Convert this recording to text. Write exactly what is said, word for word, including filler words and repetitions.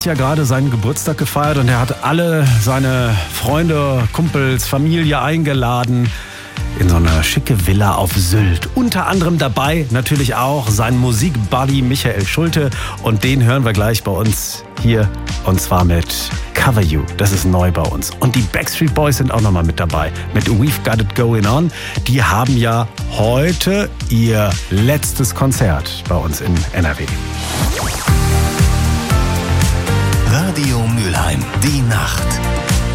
ja gerade seinen Geburtstag gefeiert und er hat alle seine Freunde, Kumpels, Familie eingeladen in so eine schicke Villa auf Sylt. Unter anderem dabei natürlich auch sein Musikbuddy Michael Schulte und den hören wir gleich bei uns hier und zwar mit Cover You. Das ist neu bei uns. Und die Backstreet Boys sind auch nochmal mit dabei mit We've Got It Going On. Die haben ja heute ihr letztes Konzert bei uns in N R W. Radio Mülheim, die Nacht.